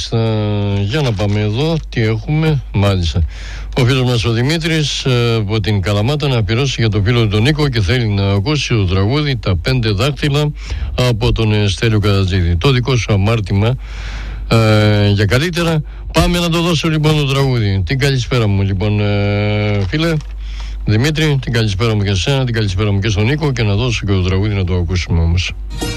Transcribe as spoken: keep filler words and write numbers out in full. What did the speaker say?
Μάλιστα, για να πάμε εδώ, τι έχουμε, μάλιστα. Ο φίλος μας ο Δημήτρης από την Καλαμάτα να αφιερώσει για τον φίλο του τον Νίκο και θέλει να ακούσει το τραγούδι «Τα πέντε δάχτυλα» από τον Στέλιο Καρατζίδη. Το δικό σου αμάρτημα ε, για καλύτερα. Πάμε να το δώσω λοιπόν το τραγούδι. Την καλησπέρα μου λοιπόν ε, φίλε Δημήτρη, την καλησπέρα μου και σε εσένα, την καλησπέρα μου και στον Νίκο και να δώσω και το τραγούδι να το ακούσουμε όμως.